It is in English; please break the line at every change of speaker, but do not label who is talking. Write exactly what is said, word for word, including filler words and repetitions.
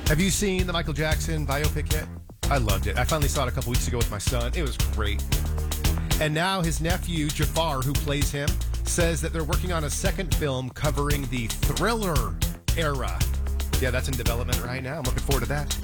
Have you seen the Michael Jackson biopic yet? I loved it. I finally saw it a couple weeks ago with my son. It was great. And now his nephew, Jafar, who plays him, says that they're working on a second film covering the Thriller era. Yeah, that's in development right now. I'm looking forward to that.